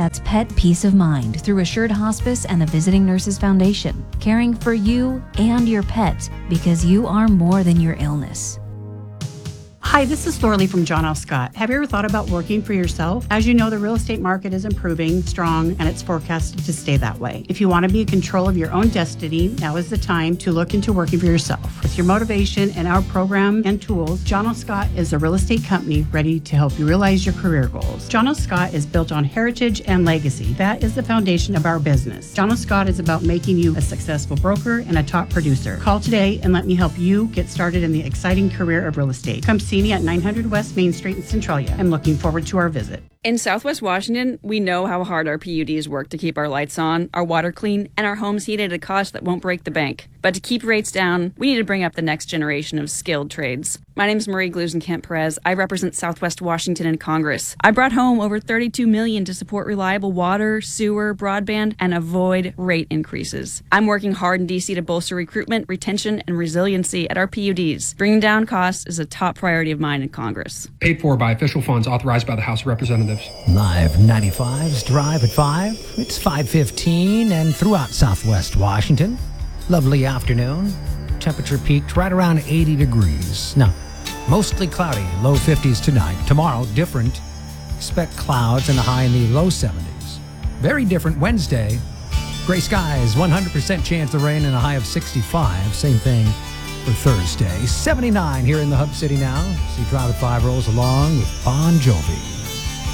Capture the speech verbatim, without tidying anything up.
That's pet peace of mind through Assured Hospice and the Visiting Nurses Foundation, caring for you and your pet because you are more than your illness. Hi, this is Thorley from John F. Scott. Have you ever thought about working for yourself? As you know, the real estate market is improving, strong, and it's forecasted to stay that way. If you want to be in control of your own destiny, now is the time to look into working for yourself. With your motivation and our program and tools, John F. Scott is a real estate company ready to help you realize your career goals. John F. Scott is built on heritage and legacy. That is the foundation of our business. John F. Scott is about making you a successful broker and a top producer. Call today and let me help you get started in the exciting career of real estate. Come see me at nine hundred West Main Street in Centralia. I'm looking forward to our visit. In Southwest Washington, we know how hard our P U Ds work to keep our lights on, our water clean, and our homes heated at a cost that won't break the bank. But to keep rates down, we need to bring up the next generation of skilled trades. My name is Marie Glusenkamp-Perez. I represent Southwest Washington in Congress. I brought home over thirty-two million dollars to support reliable water, sewer, broadband, and avoid rate increases. I'm working hard in D C to bolster recruitment, retention, and resiliency at our P U Ds. Bringing down costs is a top priority of mine in Congress. Paid for by official funds authorized by the House of Representatives. Live ninety-five's Drive at five. It's five fifteen and throughout Southwest Washington. Lovely afternoon. Temperature peaked right around eighty degrees. Now, mostly cloudy, low fifties tonight. Tomorrow, different. Expect clouds and a high in the low seventies. Very different Wednesday. Gray skies, one hundred percent chance of rain and a high of sixty-five. Same thing for Thursday. seventy-nine here in the Hub City now. See Drive at five rolls along with Bon Jovi.